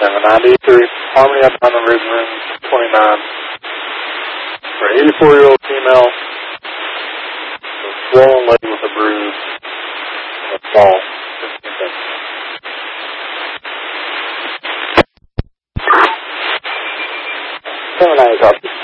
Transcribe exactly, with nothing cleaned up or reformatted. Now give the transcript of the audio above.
seven ninety-three, Harmony up on the Ridge Room, twenty-nine. For an eighty-four-year-old female, with a swollen leg with a bruise, and a fall. seven nine, copy.